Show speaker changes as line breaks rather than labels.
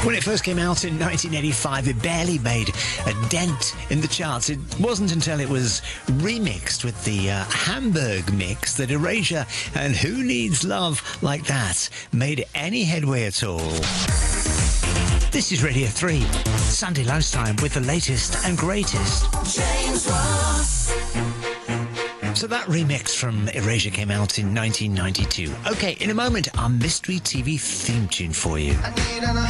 When it first came out in 1985, it barely made a dent in the charts. It wasn't until it was remixed with the Hamburg mix that Erasure and Who Needs Love Like That made any headway at all. This is Radio 3, Sunday lunchtime with the latest and greatest. James Ross. So that remix from Erasure came out in 1992. Okay, in a moment, our mystery TV theme tune for you.